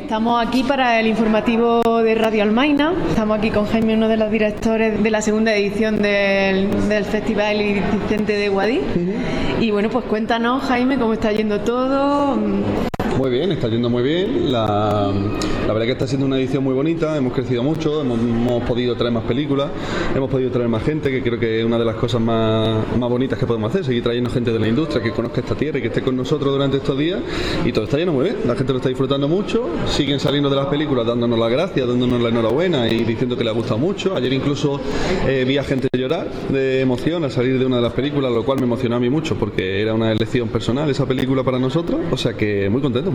Estamos aquí para el informativo de Radio Almaina. Estamos aquí con Jaime, uno de los directores de la segunda edición del Festival Iridiscente de Guadix. Y bueno, pues cuéntanos, Jaime, cómo está yendo todo. Muy bien, está yendo muy bien. La verdad que está siendo una edición muy bonita, hemos crecido mucho, hemos podido traer más películas, hemos podido traer más gente, que creo que es una de las cosas más bonitas que podemos hacer, seguir trayendo gente de la industria que conozca esta tierra y que esté con nosotros durante estos días, y todo está yendo muy bien, la gente lo está disfrutando mucho, siguen saliendo de las películas dándonos las gracias, dándonos la enhorabuena y diciendo que les ha gustado mucho. Ayer incluso vi a gente llorar de emoción al salir de una de las películas, lo cual me emocionó a mí mucho porque era una elección personal esa película para nosotros, o sea que muy contento.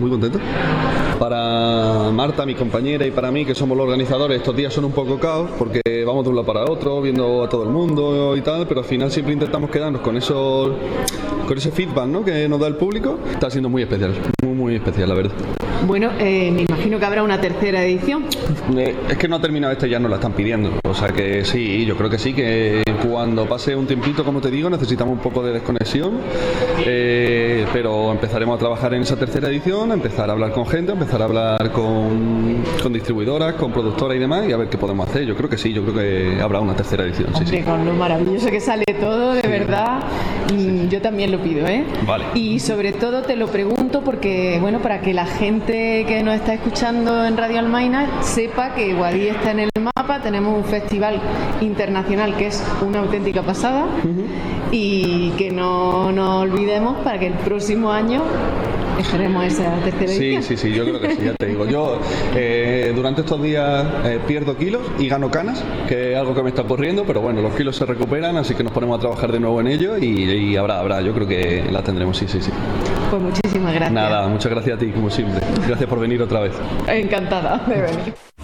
Para Marta, mi compañera, y para mí, que somos los organizadores, estos días son un poco caos porque vamos de un lado para otro, viendo a todo el mundo y tal, pero al final siempre intentamos quedarnos con ese feedback, ¿no?, que nos da el público. Está siendo muy especial, muy especial, la verdad. Bueno, me imagino que habrá una tercera edición. Es que no ha terminado esta, ya nos la están pidiendo, o sea que sí, yo creo que sí, que cuando pase un tiempito, como te digo, necesitamos un poco de desconexión, pero empezaremos a trabajar en esa tercera edición, empezar a hablar con gente, empezar a hablar con distribuidoras, con productoras y demás, y a ver qué podemos hacer. Yo creo que sí, yo creo que habrá una tercera edición. Hombre, sí. Con lo maravilloso que sale todo, de verdad, sí. Yo también lo pido, ¿eh? Vale. Y sobre todo te lo pregunto porque, bueno, para que la gente que nos está escuchando en Radio Almaina sepa que Guadix está en el mapa, tenemos un festival internacional que es una auténtica pasada, y que no nos olvidemos para que el próximo año esperemos esa tercera edición. Sí, yo creo que sí, ya te digo. Yo durante estos días pierdo kilos y gano canas, que es algo que me está ocurriendo, pero bueno, los kilos se recuperan, así que nos ponemos a trabajar de nuevo en ello y habrá, yo creo que la tendremos, sí. Pues muchísimas gracias. Nada, muchas gracias a ti, como siempre. Gracias por venir otra vez. Encantada de venir.